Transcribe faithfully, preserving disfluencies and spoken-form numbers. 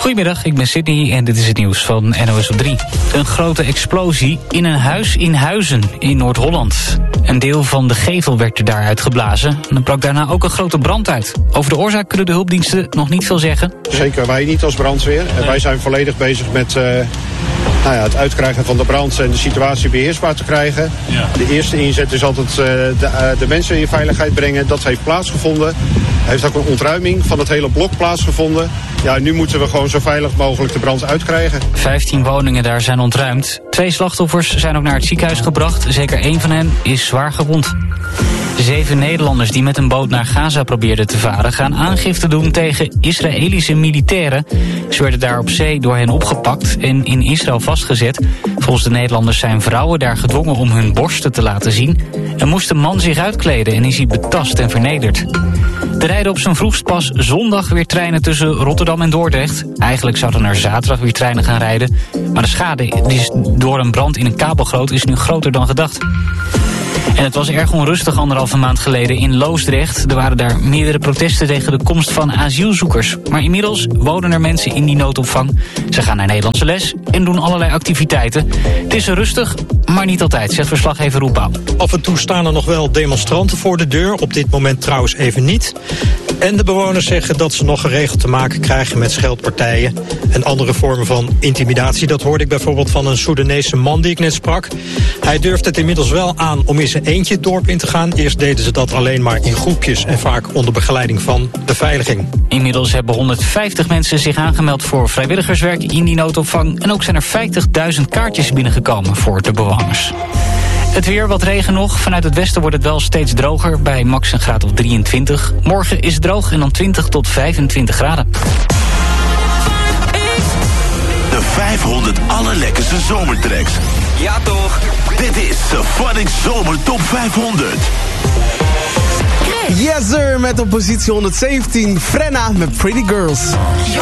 Goedemiddag, ik ben Sydney en dit is het nieuws van N O S op drie. Een grote explosie in een huis in Huizen in Noord-Holland. Een deel van de gevel werd er daaruit geblazen. En er brak daarna ook een grote brand uit. Over de oorzaak kunnen de hulpdiensten nog niet veel zeggen. Zeker wij niet als brandweer. Nee. Wij zijn volledig bezig met uh, nou ja, het uitkrijgen van de brand en de situatie beheersbaar te krijgen. Ja. De eerste inzet is altijd uh, de, uh, de mensen in veiligheid brengen. Dat heeft plaatsgevonden. Er heeft ook een ontruiming van het hele blok plaatsgevonden. Ja, nu moeten we gewoon zo veilig mogelijk de brand uitkrijgen. vijftien woningen daar zijn ontruimd. Twee slachtoffers zijn ook naar het ziekenhuis gebracht. Zeker één van hen is zwaar gewond. Zeven Nederlanders die met een boot naar Gaza probeerden te varen gaan aangifte doen tegen Israëlische militairen. Ze werden daar op zee door hen opgepakt en in Israël vastgezet. Volgens de Nederlanders zijn vrouwen daar gedwongen om hun borsten te laten zien. En moest de man zich uitkleden en is hij betast en vernederd. Er rijden op zijn vroegst pas zondag weer treinen tussen Rotterdam en Dordrecht. Eigenlijk zouden er zaterdag weer treinen gaan rijden. Maar de schade die is door een brand in een kabelgroot is nu groter dan gedacht. En het was erg onrustig anderhalve maand geleden in Loosdrecht. Er waren daar meerdere protesten tegen de komst van asielzoekers. Maar inmiddels wonen er mensen in die noodopvang. Ze gaan naar Nederlandse les en doen allerlei activiteiten. Het is er rustig, maar niet altijd, zegt verslaggever Roel Pauw. Af en toe staan er nog wel demonstranten voor de deur. Op dit moment trouwens even niet. En de bewoners zeggen dat ze nog geregeld te maken krijgen met scheldpartijen en andere vormen van intimidatie. Dat hoorde ik bijvoorbeeld van een Soedanese man die ik net sprak. Hij durft het inmiddels wel aan om in zijn eentje het dorp in te gaan. Eerst deden ze dat alleen maar in groepjes en vaak onder begeleiding van beveiliging. Inmiddels hebben honderdvijftig mensen zich aangemeld voor vrijwilligerswerk in die noodopvang. En ook zijn er vijftigduizend kaartjes binnengekomen voor de bewoners. Het weer, wat regen nog. Vanuit het westen wordt het wel steeds droger. Bij max een graad of drieëntwintig. Morgen is het droog en dan twintig tot vijfentwintig graden. De vijfhonderd allerlekkerste zomertracks. Ja toch? Dit is Symphonic Zomer Top vijfhonderd. Yes sir, met op positie honderdzeventien Frenna met Pretty Girls.